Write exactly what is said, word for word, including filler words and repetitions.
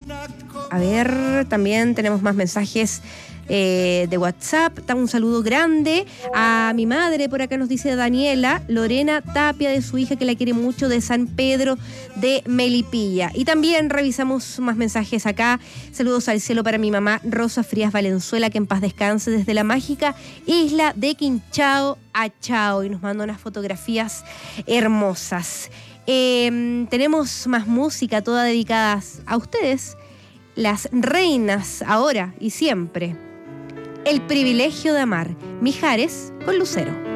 A ver, también tenemos más mensajes eh, de WhatsApp. Un saludo grande a mi madre, por acá nos dice Daniela Lorena Tapia, de su hija que la quiere mucho, de San Pedro de Melipilla. Y también revisamos más mensajes acá. Saludos al cielo para mi mamá Rosa Frías Valenzuela, que en paz descanse, desde la mágica isla de Quinchao a Chao, y nos manda unas fotografías hermosas. Eh, tenemos más música, toda dedicada a ustedes, las reinas, ahora y siempre. El privilegio de amar, Mijares con Lucero.